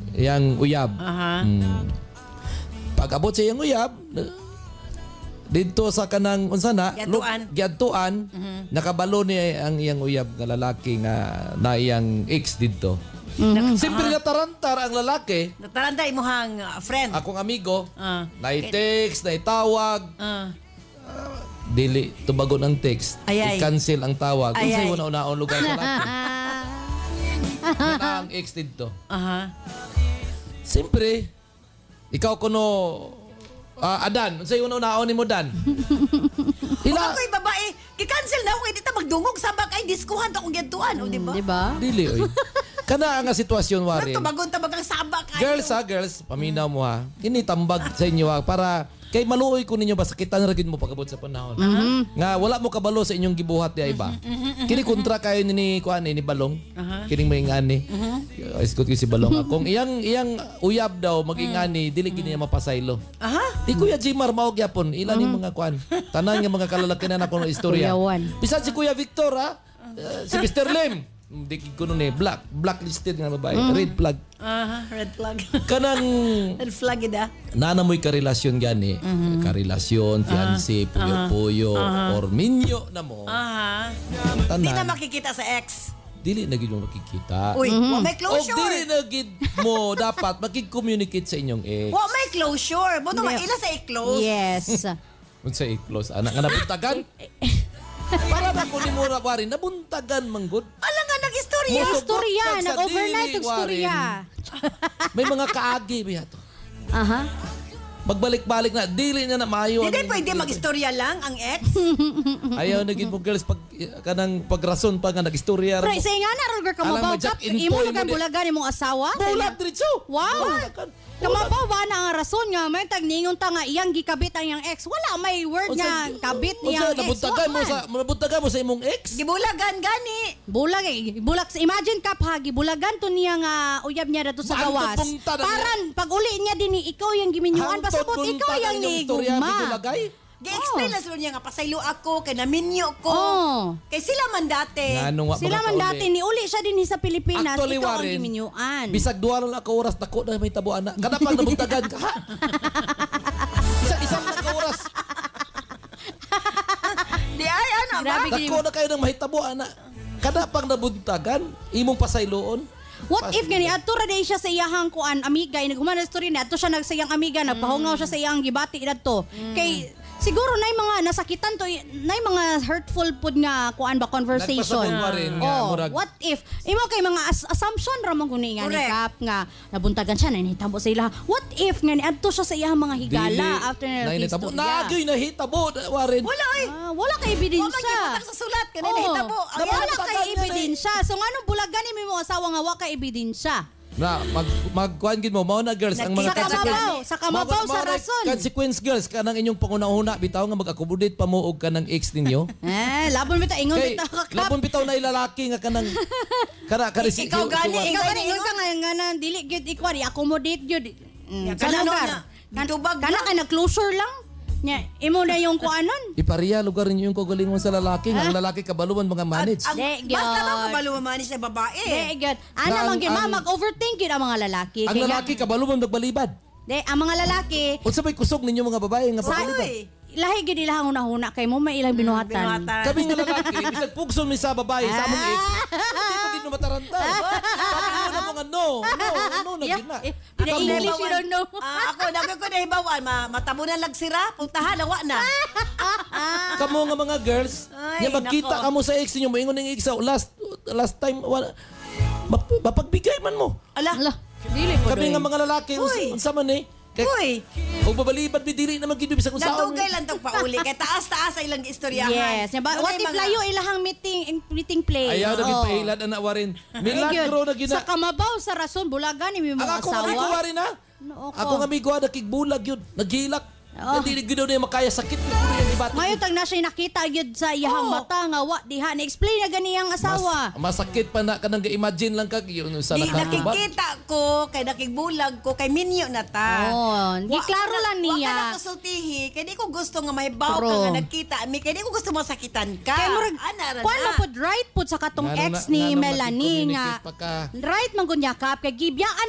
yang uyab. Pag-abot sa iyang uyab, dito sa kanang unsa na giadtuan nakabalo ni ang iyang uyab nga lalaki nga na iyang ex dito. Siyempre natarantar ang lalaki. Natarantar imuhang friend. Akong amigo, na-text, na-tawag. Dili tubagon ang text. I-cancel ang tawag. Kung sa'yo una-unaon lugar sa natin. Ang ex dito. Siyempre, ikaw kuno Adan, sa'yo una-unaon ni mo Dan. Kung ako'y babae, kikancel na ako, hindi ta magdungog sa bakay, diskuhan ta kung gantuan, o diba? Diba? Dili, oy. Kana nga sitwasyon, Warin. Pero tubagon ta bagang sabak. Girls, paminaw mo ha. Kini tambag sa inyo ha, para kay maluoy ko ninyo ba sakitan ra gid mo pagabot sa panahon. Nga wala mo kabalo sa inyong gibuhat di iba. Kini kontra kayo ni kuan ni Balong. Kining maingani. Iskot ko si Balong akong iyang uyab daw magingani dili gid niya mapasaylo. Di Kuya Jimar mao gyapon ila ni mga kuan. Tanan nga mga kalalaki na nako istorya. Bisan si Kuya Victor ha. Si Mr. Lim. Di ko nun blacklisted nga babae. Red flag. Red flag. Kanang red flag ida. Nanamoy karelasyon gani. Karelasyon, fiancé, puyo-puyo, or minyo na mo. Di na makikita sa ex. Dili na gid mo makikita. Uy, wa may closure. O dili na gid mo dapat makig-communicate sa inyong ex. Wa may closure. Buto ila sa i-close. Yes. Unsa i-close? Anak nga nabuntagan? Para na ko ni Mura Warin, nabuntagan manggod. Ala nga nag-istorya. Istorya, nag-overnight og istorya. May mga kaagi biya to. Magbalik-balik na, dili na maayo. Hindi pwede mag-istorya lang ang ex. Ayaw na gid mo girls pag kanang pagrason pa nga nag-istorya. Pero isa nga na roger ka mabaw kap imo na bulagan imong asawa. Bulag diretso. Wow. Kamabaw ba na ang rason nga may tagningon ta nga iyang gikabit ang iyang ex. Wala may word nga kabit niya ex. Nabuntagan mo sa imong ex? Gibulagan gani. Bulag imagine kap ha gibulagan to niya nga uyab niya dato sa gawas. Paran pag uli niya dinhi ikaw yang giminyuan pasabot ikaw yang ni gugma. Gi-explain na sila niya nga pasaylo ako, kay naminyo ko. Kay sila man dati. Sila man dati, ni uli siya din sa Pilipinas. Actually, ikaw ang Warin, giminyuan. bisag duwa lang ako oras, dako na may tabo anak. Kada pang nabuntagan ka, ha? Isang lang ka oras. Di ay, ano ba? Dako na kayo ng mahitabo anak. Kada pang nabuntagan, imong pasayloon. What if gani adto ra day siya sa iyahang kuan amiga naghuman na story na adto siya nagsayang amiga nagpahungaw siya sa iyang gibati dadto kay siguro nay mga nasakitan to nay mga hurtful pud nga kuan ba conversation. What if imo kay mga assumption ra man guni nga ni Kap nga nabuntagan siya na nahitabo sa ila. What if nga ni adto siya sa iyang mga higala after na nahitabo nagyoy nahitabo Warin. Wala kay ebidensya. Wala sa sulat kanina nahitabo. Wala kay ebidensya. So nganong bulagan ni mo asawa nga wa kay ebidensya? Na magkuan gid mo mao na girls ang mga sa kamabaw sa rason. Consequence girls kanang inyong pangunahuna bitaw nga mag-accommodate pa mo og kanang ex ninyo. Labon bitaw ingon bitaw ka. Labon bitaw na ilalaki nga kanang ikaw gani ingon ka nga dili gyud ikaw i-accommodate gyud. Sa lugar. Kana kay nag-closure lang. Nya, imo na yung kuanon. Ipariya lugar ninyo yung kagalingon sa lalaki. Ang lalaki kabaluan mga manage. Basta lang kabaluan manage na babae. Ana man gyud mag-overthink gyud ang mga lalaki. Ang lalaki kabaluan magbalibad. Ang mga lalaki. Unsa may kusog ninyo mga babae nga pagbalibad? Lahi gid ilahang una-una kay mo may ilang binuhatan. Kami nga lalaki, bisag pugson mi sa babae sa among ex. Hindi pa gid mataranta. Sabi mo mga no na gid na. English you don't know. Ako dagko ko nahibawan matabunan lag sira, puntahan lawa na. Kamo nga mga girls, nya magkita kamo sa ex niyo, moingon ning ex last time mapagbigay man mo. Ala. Dili po. Kami nga mga lalaki unsa man Kung babalibad bidili na magid bisag unsaon. Natugay lang tong pauli kay taas-taas ay ilang istoryahan. Yes, what if layo ilahang meeting place. Ayaw na gid pahilad ana Warin. Milagro na gina. Sa kamabaw sa rason bulagan ni mga asawa. Ako amigo Warin ha. Ako nga amigo nakigbulag yun, naghilak. Hindi gid na makaya sakit na yung ibati. Mayo tag na siya nakita gyud sa iyang mata nga wa diha na explain na ganiyang asawa. Masakit pa na kanang ga-imagine lang kag yun sa nakakubag. Nakikita ko kay nakigbulag ko kay minyo na ta. Di klaro lang niya. Wa ka na kasultihi kay di ko gusto nga mahibaw ka nga nagkita. Kay di ko gusto masakitan ka. Kay kuan mo pud right pud sa katong ex ni Melanie nga. Right man gud yakap kay gibyaan